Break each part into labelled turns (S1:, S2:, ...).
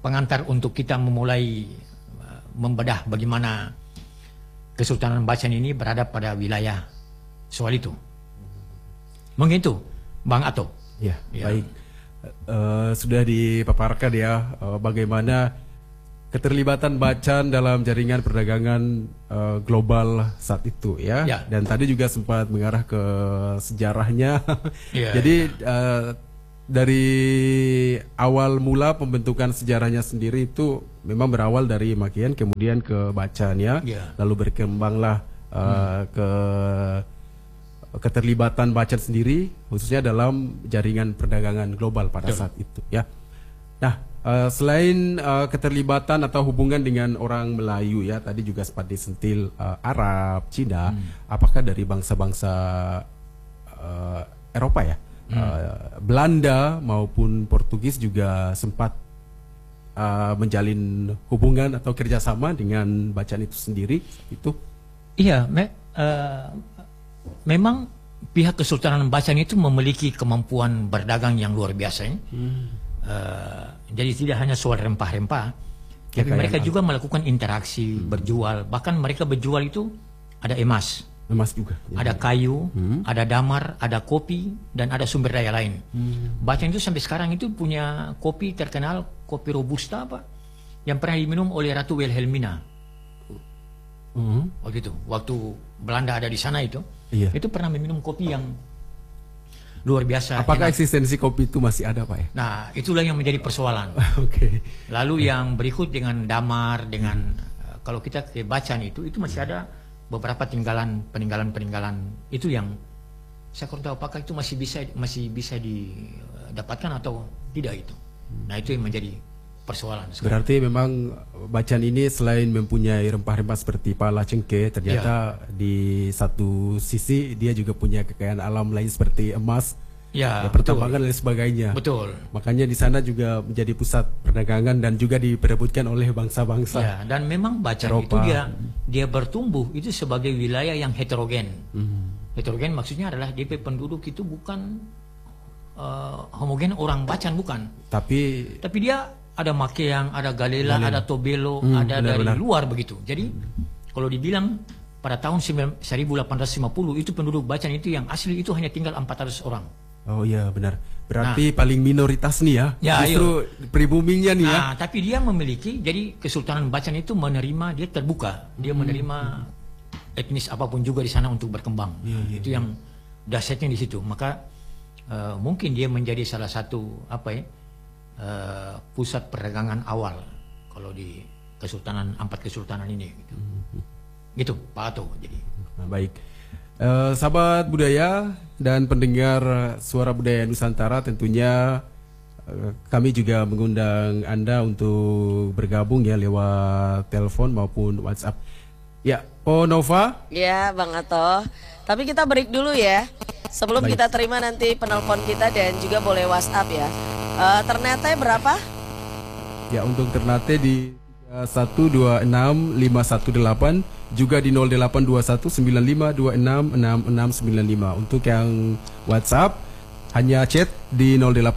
S1: pengantar untuk kita memulai membedah bagaimana Kesultanan Bacan ini berada pada wilayah soal itu. Mungkin itu, Bang Ato.
S2: Ya, baik. Sudah dipaparkan ya bagaimana keterlibatan Bacan dalam jaringan perdagangan global saat itu ya. Dan tadi juga sempat mengarah ke sejarahnya. Jadi dari awal mula pembentukan sejarahnya sendiri itu memang berawal dari Makian kemudian ke Bacan ya. Lalu berkembanglah ke keterlibatan Bacan sendiri khususnya dalam jaringan perdagangan global pada saat itu ya. Nah, selain keterlibatan atau hubungan dengan orang Melayu ya, tadi juga sempat disentil Arab, Cina, apakah dari bangsa-bangsa Eropa ya, Belanda maupun Portugis juga sempat menjalin hubungan atau kerjasama dengan Bacan itu sendiri itu? Iya,
S1: memang pihak Kesultanan Bacan itu memiliki kemampuan berdagang yang luar biasa. Jadi tidak hanya soal rempah-rempah, tapi mereka juga melakukan interaksi, berjual. Bahkan mereka berjual itu ada emas juga, ada kayu, ada damar, ada kopi, dan ada sumber daya lain. Bacan itu sampai sekarang itu punya kopi terkenal, kopi Robusta yang pernah diminum oleh Ratu Wilhelmina. Waktu itu, waktu Belanda ada di sana itu pernah meminum kopi yang luar biasa.
S2: Apakah eksistensi kopi itu masih ada, Pak ya?
S1: Nah, itulah yang menjadi persoalan. Lalu yang berikut dengan damar, dengan kalau kita ke Bacan itu masih ada beberapa peninggalan itu yang saya kurang tahu apakah itu masih bisa didapatkan atau tidak itu. Nah, itu yang menjadi persoalan sekarang.
S2: Berarti memang Bacan ini selain mempunyai rempah-rempah seperti pala cengkeh, ternyata di satu sisi dia juga punya kekayaan alam lain seperti emas, pertambangan dan sebagainya.
S1: Betul.
S2: Makanya di sana juga menjadi pusat perdagangan dan juga diperebutkan oleh bangsa-bangsa.
S1: Ya, dan memang Bacan Eropa itu dia bertumbuh itu sebagai wilayah yang heterogen. Heterogen maksudnya adalah DP penduduk itu bukan homogen orang Bacan, bukan. Tapi dia ada Makeang, ada Galela, ada Tobelo, ada dari luar begitu. Jadi kalau dibilang pada tahun 1850 itu penduduk Bacan itu yang asli itu hanya tinggal 400 orang.
S2: Oh iya benar. Berarti paling minoritas nih ya. Justru pribuminya nih ya.
S1: Tapi dia memiliki, jadi Kesultanan Bacan itu menerima, dia terbuka, dia menerima etnis apapun juga di sana untuk berkembang. Itu yang dasarnya di situ. Maka mungkin dia menjadi salah satu pusat perdagangan awal kalau di empat kesultanan ini gitu Pak Ato. Jadi
S2: baik, sahabat budaya dan pendengar Suara Budaya Nusantara, tentunya kami juga mengundang Anda untuk bergabung ya lewat telepon maupun WhatsApp. Ya, Po Nova.
S3: Ya, Bang Ato. Tapi kita break dulu ya. Sebelum kita terima nanti penelpon kita dan juga boleh WhatsApp ya. Ternate berapa?
S2: Ya, untuk Ternate di 126-518, juga di 0821-9526-6695. Untuk yang WhatsApp hanya chat di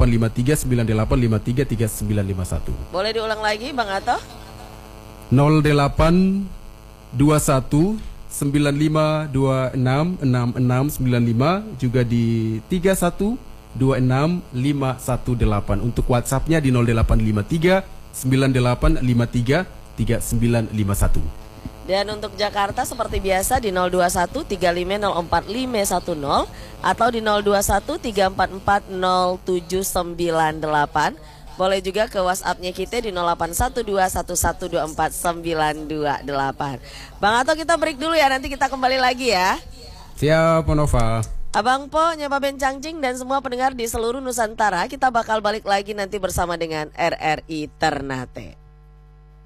S2: 0853-9853-3951.
S3: Boleh diulang lagi Bang Ato?
S2: 0821-9526-6695, juga di 3126-5118. Untuk WhatsAppnya di 0853-9853-3951.
S3: Dan untuk Jakarta seperti biasa di 021-3504-510 atau di 021-344-0798. Boleh juga ke WhatsAppnya kita di 0812-1124-928. Bang Ato, kita break dulu ya, nanti kita kembali lagi ya.
S2: Siap, Nova.
S3: Abang Po, Nyoba Bencangcing dan semua pendengar di seluruh Nusantara, kita bakal balik lagi nanti bersama dengan RRI Ternate.